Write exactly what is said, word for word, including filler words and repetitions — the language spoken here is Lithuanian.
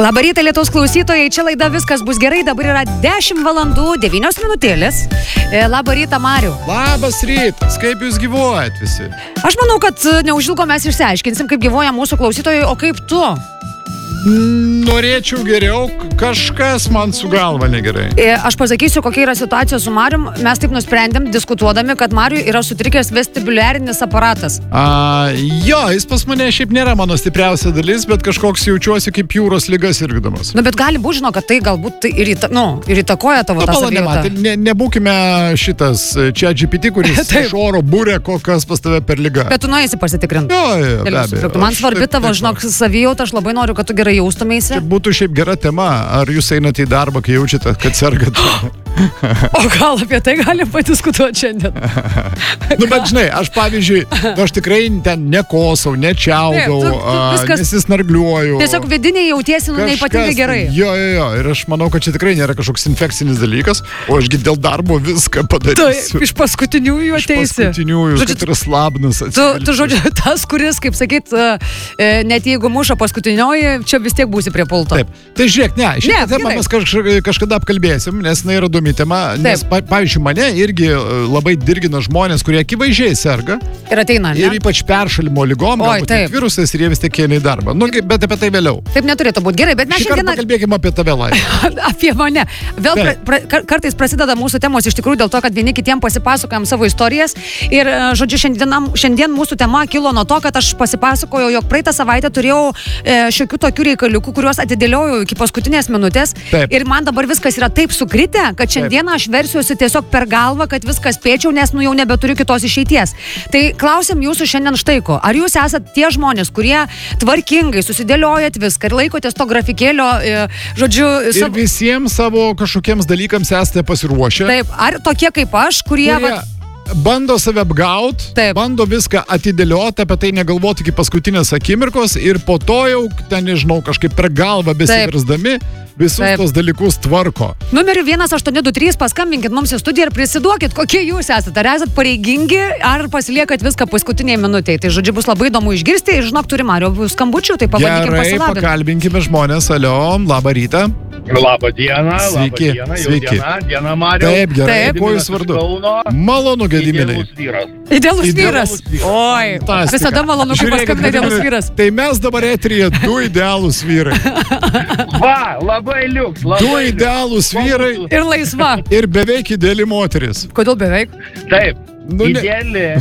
Labą rytą, Lietuvos klausytojai, čia laida Viskas bus gerai, dabar yra dešimt valandų devynios minutėlės. Labą rytą, Mariau. Labas rytas, kaip jūs gyvuojat visi? Aš manau, kad neužilgo mes išsiaiškinsim, kaip gyvuoja mūsų klausytojai, o kaip tu? Norėčiau geriau, kažkas man su galva negerai. Aš pasakysiu, kokia yra situacija su Marium. Mes taip nusprendėm, diskutuodami, kad Mariui yra sutrikęs vestibuliarinis aparatas. A, jo, jis pas mane šiaip nėra mano stipriausia dalis, bet kažkoks jaučiuosi kaip jūros ligas sirgdamas. Nu, bet gali būti, žinau, kad tai galbūt tai ir, įta, nu, ir įtakoja tavo nu, tą savijautą. Ne, nebūkime šitas čia G P T, kuris iš oro būrė, kokias pas tave per ligą. Bet tu nueisi pasitikrinti. Jo, jo, be abejo. Man svarbi tavo, žinok, savijauta, aš labai noriu, kad tu gerai jaustumėsi. Čia būtų šiaip gera tema. Ar jūs einate į darbą, kai jaučiate, kad sergate? O gal apie tai galim padiskutuoti šiandien? Nu, bet žinai, aš pavyzdžiui, nu, aš tikrai ten nekosau, nečiaudau, viskas... nesisnargliuoju. Tiesiog vidiniai jautiesi, nu, neypatingai gerai. Jo, jo, jo. Ir aš manau, kad čia tikrai nėra kažkoks infekcinis dalykas, o ašgi dėl darbo viską padarysiu. Tu iš paskutiniųjų ateisi. Iš paskutiniųjų, žodžiu, kad yra slabnas. Tu, tu, žodžiu, tas, kuris, kaip sakyt, net jeigu muša paskutinioji, čia vis tiek būsi prie pulto. Taip. Tai žiūrėk, ne, šitą ne, temą mes kaž, kažkada apkalbėsim, nes jinai yra įdomi tema, nes, pa, pavyzdžiui, mane irgi labai dirgina žmonės, kurie akivaizdžiai serga. Ir ateina, ne? Ir ypač peršalimo ligom, galbūt tik virusais ir jie vis tiek eina į darbą. Nu, bet apie tai vėliau. Taip neturėtų būti. Gerai, bet mes šiandieną... Šį kartą pakalbėkime apie tave, Laima. Apie mane. Vėl pra, pra, kartais prasideda mūsų temos iš tikrųjų dėl to, kad vieni kitiem pasipasakojam savo istorijas. Ir, žodžiu, šiandien, šiandien mūsų tema kilo nuo to, kad aš pasipasakojau, jog praeitą savaitę turėjau e, šiokių tokių reikaliukų, kuriuos atidėliojau iki paskutinės minutės. Taip. Ir man dabar viskas yra taip sukritę, kad šiandieną aš versiuosi tiesiog per galvą, kad viskas spėčiau, nes nu jau nebeturiu kitos išeities. Tai klausim jūsų šiandien štai ko. Ar jūs esat tie žmonės, kurie tvarkingai susidėliojat viską ir laikotės to grafikėlio, e, žodžiu... Ir sav... visiems savo kažkokiems dalykams esate pasiruošę. Taip, ar tokie kaip aš, kurie... kurie... Va... Bando save apgaut, bando viską atidėlioti, apie tai negalvoti iki paskutinės akimirkos ir po to jau, ten nežinau, kažkaip per galvą besiversdami visus Taip. Tos dalykus tvarko. Numeriu vienas aštuoni du trys, paskambinkit mums į studiją ir prisiduokit, kokie jūs esate. Ar esat pareigingi, ar pasiliekat viską paskutiniai minutėje. Tai žodžiu, bus labai įdomu išgirsti ir žinok, turi Mario skambučių, tai pabandykim pasilabinti. Gerai, pakalbinkime žmonės. Alio, labą rytą. Labą dieną, sveiki, labą dieną, sveiki. Diena, diena Mario. Taip, gerai, Taip. Kuo jūs vardu? Malonu, Gediminai. Idealus vyras. Idealus vyras. Oi, Fantastika. Visada malonu, kai paskambina idealus vyras. Tai mes dabar eteryje du idealūs vyrai. Va, labai liuks. Labai du idealūs vyrai. Ir laisva. Ir beveik ideali moteris. Kodėl beveik? Taip. Nu, Ideali,